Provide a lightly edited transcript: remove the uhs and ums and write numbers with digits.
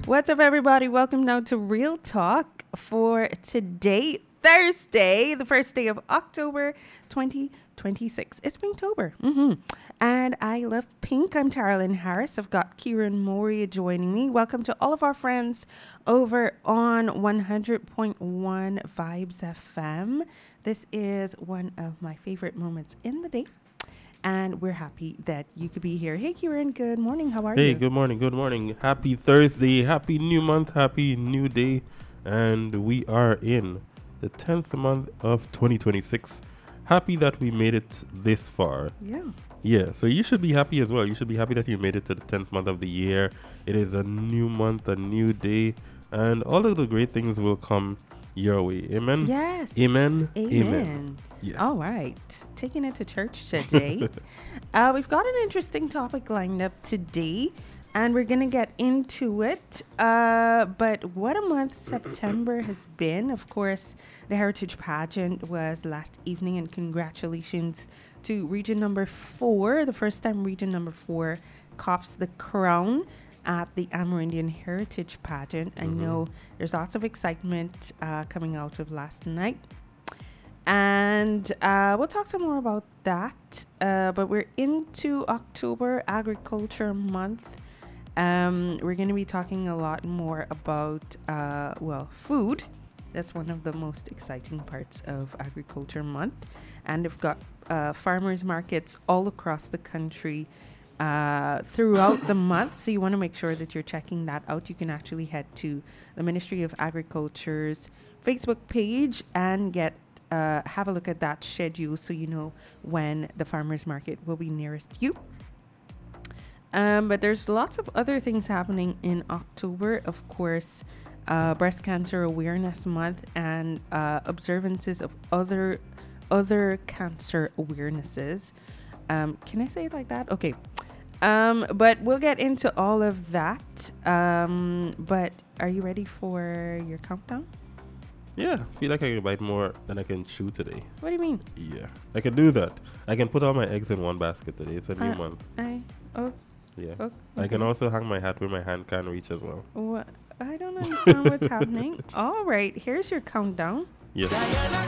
What's up, everybody? Welcome now to Real Talk for today, Thursday, the first day of October 2026. It's Pinktober. And I love pink. I'm Taralyn Harris. I've got Kieran Moria joining me. Welcome to all of our friends over on 100.1 Vibes FM. This is one of my favorite moments in the day. And we're happy that you could be here. Hey, Kieran, good morning. How are you? Hey, good morning. Good morning. Happy Thursday. Happy new month. Happy new day. And we are in the 10th month of 2026. Happy that we made it this far. Yeah, so you should be happy as well. You should be happy that you made it to the 10th month of the year. It is a new month, a new day. And all of the great things will come your way. Amen? Yes. Amen. Amen. Yeah. All right. Taking it to church today. We've got an interesting topic lined up today, and we're going to get into it. But what a month September has been. Of course, the Heritage Pageant was last evening, and congratulations to Region Number 4, the first time Region Number 4 cops the crown at the Amerindian Heritage Pageant. I know there's lots of excitement coming out of last night. And we'll talk some more about that. But we're into October Agriculture Month. We're going to be talking a lot more about, food. That's one of the most exciting parts of Agriculture Month. And we've got farmers markets all across the country throughout the month. So you want to make sure that you're checking that out. You can actually head to the Ministry of Agriculture's Facebook page and have a look at that schedule so you know when the farmers market will be nearest you. But there's lots of other things happening in October. Of course, Breast Cancer Awareness Month and observances of other cancer awarenesses. Can I say it like that? Okay. But we'll get into all of that. But are you ready for your countdown? Yeah, I feel like I can bite more than I can chew today. What do you mean? Yeah, I can do that. I can put all my eggs in one basket today. It's a new month. Okay. I can also hang my hat where my hand can reach as well. What? I don't understand what's happening. All right, here's your countdown. Yes.